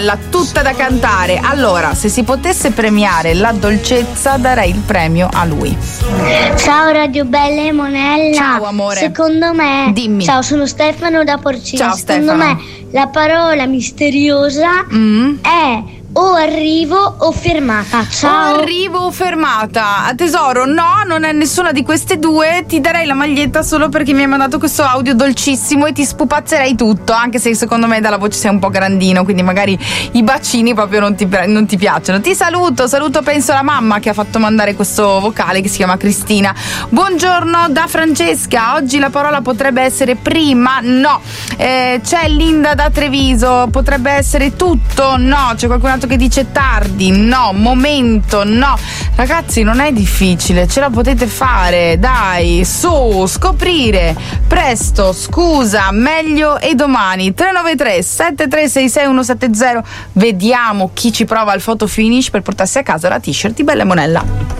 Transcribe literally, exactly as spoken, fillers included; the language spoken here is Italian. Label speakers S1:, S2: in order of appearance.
S1: Tutta da cantare. Allora, se si potesse premiare la dolcezza, darei il premio a lui.
S2: Ciao Radio Bella e Monella.
S1: Ciao amore.
S2: Secondo me,
S1: dimmi.
S2: Ciao, sono Stefano da Porcina.
S1: Ciao
S2: Secondo
S1: Stefano.
S2: me la parola misteriosa
S1: Mm.
S2: è o arrivo o fermata. Ciao.
S1: O arrivo o fermata. Tesoro, no, non è nessuna di queste due. Ti darei la maglietta solo perché mi hai mandato questo audio dolcissimo e ti spupazzerei tutto, anche se secondo me dalla voce sei un po' grandino, quindi magari i bacini proprio non ti, non ti piacciono. Ti saluto, saluto penso la mamma che ha fatto mandare questo vocale, che si chiama Cristina. Buongiorno da Francesca. Oggi la parola potrebbe essere prima, no. Eh, c'è Linda da Treviso, potrebbe essere tutto, no. C'è qualcun altro che dice tardi, no. Momento, no. Ragazzi, non è difficile, ce la potete fare, dai, su, scoprire presto. Scusa, meglio e domani. Tre nove tre sette tre sei sei uno sette zero. Vediamo chi ci prova al photo finish per portarsi a casa la t-shirt di Bella e Monella.